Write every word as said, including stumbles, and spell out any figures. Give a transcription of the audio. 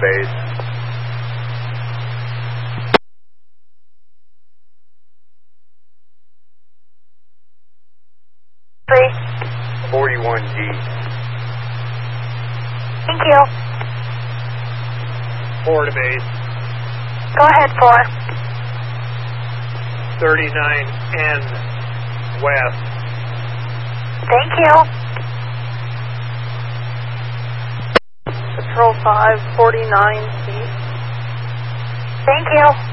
base. Three. forty-one G. Thank you. Four to base. Go ahead, four. thirty-nine N west. Thank you. Patrol five, forty-nine east. Thank you.